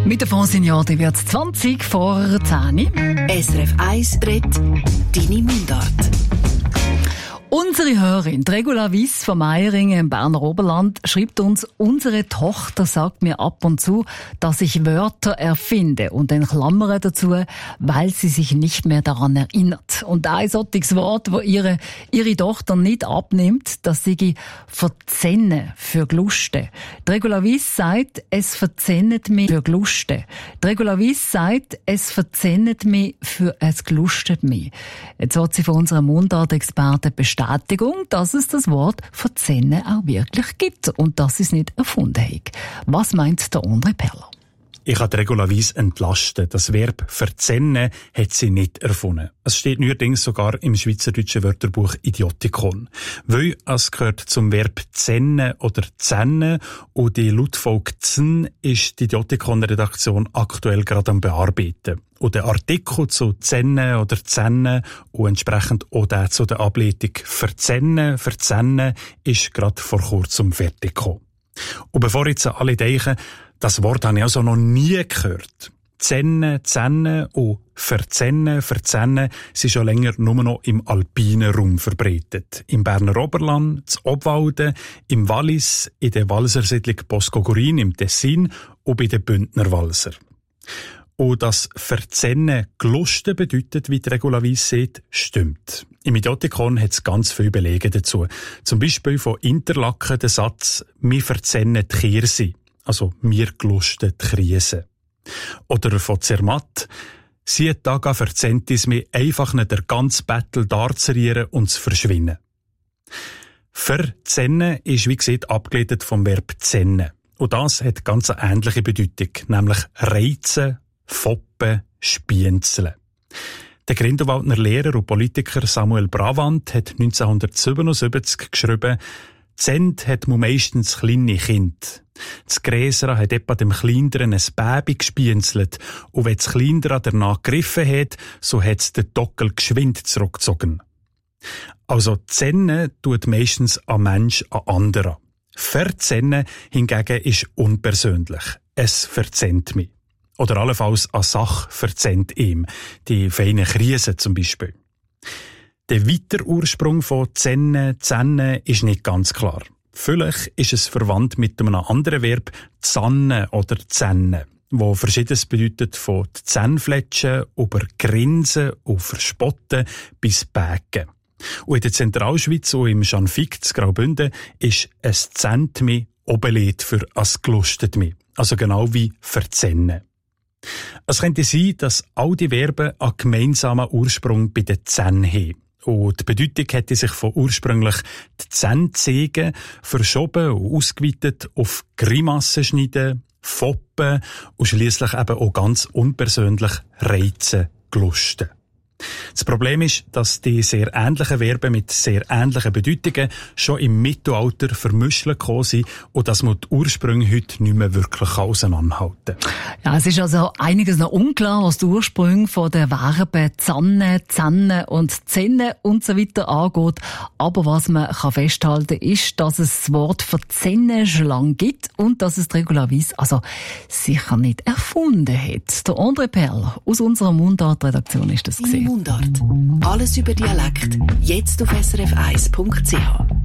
Mit der Fondsignore wird es 20 vor 10. SRF 1 redet deine Mundart. Unsere Hörerin, Regula Wiss von Meiringen im Berner Oberland, schreibt uns, unsere Tochter sagt mir ab und zu, dass ich Wörter erfinde und in Klammern dazu, weil sie sich nicht mehr daran erinnert. Und ein solches Wort, das ihre Tochter nicht abnimmt, das sei «verzennen» für Gluste. Regula Wiss sagt, es verzennet mich für Gluste. Regula Wiss sagt, es verzennet mich für es glustet mich. Jetzt hat sie von unserem Mundart-Experten Bestätigung, dass es das Wort «verzennen» auch wirklich gibt und dass sie es nicht erfunden haben. Was meint der André Perler? Ich kann Regula Wiss entlasten. Das Verb «verzennen» hat sie nicht erfunden. Es steht neuerdings sogar im schweizerdeutschen Wörterbuch Idiotikon. Weil es gehört zum Verb «zennen» oder «zennen» und die Lautfolge «zn» ist die Idiotikon-Redaktion aktuell gerade am Bearbeiten. Und der Artikel zu «zennen» oder «zennen» und entsprechend auch der zu der Ableitung «verzennen», «verzennen» ist gerade vor kurzem fertig gekommen. Und bevor jetzt alle denken, das Wort habe ich also noch nie gehört. Zennen, zennen und verzennen, verzennen sind schon länger nur noch im alpinen Raum verbreitet. Im Berner Oberland, in Obwalden, im Wallis, in der Walsersiedlung Boscogorin im Tessin und bei den Bündner Walser. Und das Verzennen Gluste bedeutet, wie die Regula Wiss sagt, stimmt. Im Idiotikon hat es ganz viele Belege dazu. Zum Beispiel von Interlaken der Satz «Wir verzennen die Kirse», also «Wir glusten die Krise». Oder von Zermatt «Sie Taga verzennt es mir einfach nicht der ganze Battle darzurieren und zu verschwinden». Verzennen ist, wie gesagt, abgeleitet vom Verb «zennen». Und das hat ganz eine ähnliche Bedeutung, nämlich reizen, foppen, spienzeln. Der Grindelwaldner Lehrer und Politiker Samuel Bravant hat 1977 geschrieben, «Zend hat man meistens kleine Kind. Das Gräsere hat etwa dem Kleineren ein Baby gespienzelt und wenn das Kleinere danach gegriffen hat, so hat es den Dockel geschwind zurückgezogen.» Also «zennen» tut meistens ein Mensch an anderen. «Verzennen» hingegen ist unpersönlich. Es verzennt mich. Oder allenfalls eine Sache verzennt ihm. Die feine Krise zum Beispiel. Der weitere Ursprung von «zennen», «zennen» ist nicht ganz klar. Vielleicht ist es verwandt mit einem anderen Verb «zannen» oder «zennen», wo Verschiedenes bedeutet von «Zähnfletschen» über «grinsen» und «verspotten» bis «bägen». Und in der Zentralschweiz und im Schanfig zu Graubünden ist «es zähnt mich» Oberlied für «es glustet mich», also genau wie «verzennen». Es könnte sein, dass all die Verben einen gemeinsamen Ursprung bei den Zähnen haben. Und die Bedeutung hätte sich von ursprünglich die Zähnzeigen verschoben und ausgeweitet auf Grimassen schneiden, foppen und schliesslich eben auch ganz unpersönlich reizen, glusten. Das Problem ist, dass die sehr ähnlichen Verben mit sehr ähnlichen Bedeutungen schon im Mittelalter vermischt gekommen sind und dass man die Ursprünge heute nicht mehr wirklich auseinanderhalten kann. Ja, es ist also einiges noch unklar, was die Ursprünge von den Verben «zannen», «zennen» und «zennen» und so weiter angeht. Aber was man kann festhalten ist, dass es das Wort «verzennen» schon lange gibt und dass es die Regula Wiss also sicher nicht erfunden hat. Der André Perler aus unserer Mundart-Redaktion ist das gesehen. Mundart. Alles über Dialekt. Jetzt auf srf1.ch.